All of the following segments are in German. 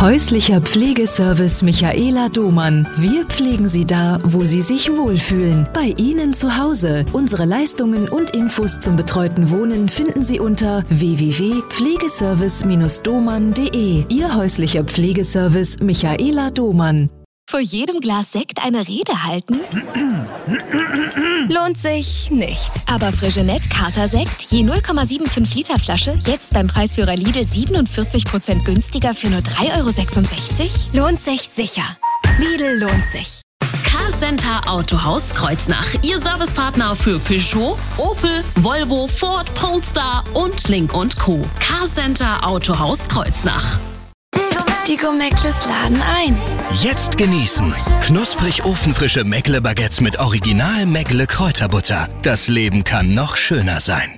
Häuslicher Pflegeservice Michaela Domann. Wir pflegen Sie da, wo Sie sich wohlfühlen. Bei Ihnen zu Hause. Unsere Leistungen und Infos zum betreuten Wohnen finden Sie unter www.pflegeservice-domann.de. Ihr häuslicher Pflegeservice Michaela Domann. Vor jedem Glas Sekt eine Rede halten? Lohnt sich nicht. Aber Frigenet Kater-Sekt, je 0,75 Liter Flasche, jetzt beim Preisführer Lidl 47% günstiger für nur 3,66 €? Lohnt sich sicher. Lidl lohnt sich. Carcenter Autohaus Kreuznach. Ihr Servicepartner für Peugeot, Opel, Volvo, Ford, Polestar und Link & Co. Carcenter Autohaus Kreuznach. Die Gomeckles laden ein. Jetzt genießen. Knusprig ofenfrische Meckle-Baguettes mit Original Meckle-Kräuterbutter. Das Leben kann noch schöner sein.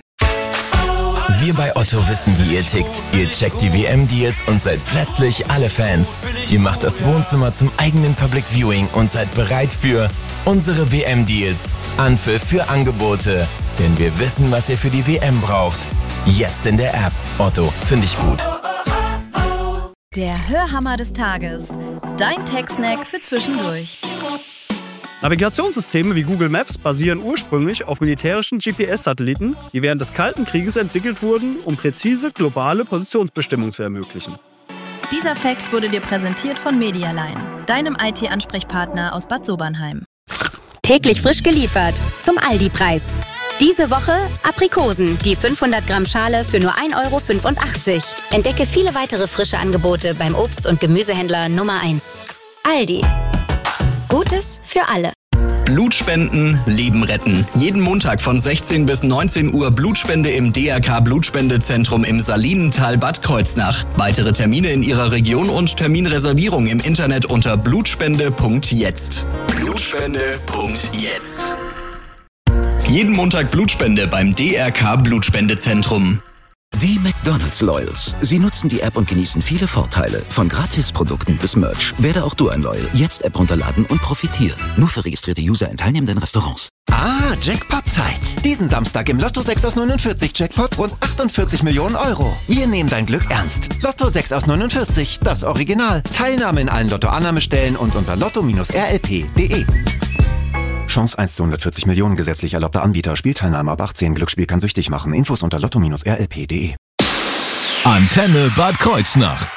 Wir bei Otto wissen, wie ihr tickt. Ihr checkt die WM-Deals und seid plötzlich alle Fans. Ihr macht das Wohnzimmer zum eigenen Public Viewing und seid bereit für unsere WM-Deals. Anpfiff für Angebote. Denn wir wissen, was ihr für die WM braucht. Jetzt in der App. Otto, finde ich gut. Der Hörhammer des Tages. Dein Tech-Snack für zwischendurch. Navigationssysteme wie Google Maps basieren ursprünglich auf militärischen GPS-Satelliten, die während des Kalten Krieges entwickelt wurden, um präzise globale Positionsbestimmung zu ermöglichen. Dieser Fakt wurde dir präsentiert von Medialine, deinem IT-Ansprechpartner aus Bad Sobernheim. Täglich frisch geliefert zum Aldi-Preis. Diese Woche Aprikosen, die 500 Gramm Schale für nur 1,85 €. Entdecke viele weitere frische Angebote beim Obst- und Gemüsehändler Nummer 1. Aldi. Gutes für alle. Blutspenden, Leben retten. Jeden Montag von 16 bis 19 Uhr Blutspende im DRK Blutspendezentrum im Salinental Bad Kreuznach. Weitere Termine in Ihrer Region und Terminreservierung im Internet unter blutspende.jetzt. Blutspende.jetzt. Jeden Montag Blutspende beim DRK Blutspendezentrum. Die McDonald's Loyals. Sie nutzen die App und genießen viele Vorteile. Von Gratisprodukten bis Merch. Werde auch du ein Loyal. Jetzt App runterladen und profitieren. Nur für registrierte User in teilnehmenden Restaurants. Jackpot-Zeit. Diesen Samstag im Lotto 6 aus 49 Jackpot rund 48 Millionen €. Wir nehmen dein Glück ernst. Lotto 6 aus 49, das Original. Teilnahme in allen Lotto-Annahmestellen und unter lotto-rlp.de. Chance 1 zu 140 Millionen, gesetzlich erlaubter Anbieter. Spielteilnahme ab 18. Glücksspiel kann süchtig machen. Infos unter lotto-rlp.de. Antenne Bad Kreuznach.